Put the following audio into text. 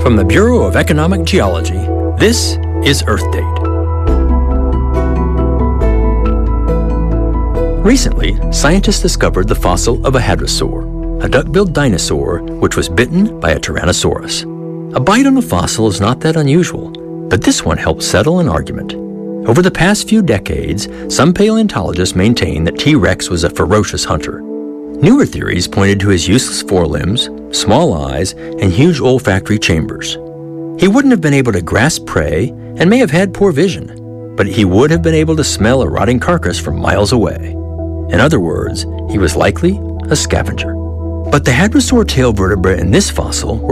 From the Bureau of Economic Geology, this is Earth Date. Recently, scientists discovered the fossil of a hadrosaur, a duck-billed dinosaur which was bitten by a Tyrannosaurus. A bite on a fossil is not that unusual, but this one helped settle an argument. Over the past few decades, some paleontologists maintain that T. rex was a ferocious hunter. Newer theories pointed to his useless forelimbs, small eyes, and huge olfactory chambers. He wouldn't have been able to grasp prey and may have had poor vision, but he would have been able to smell a rotting carcass from miles away. In other words, he was likely a scavenger. But the hadrosaur tail vertebrae in this fossil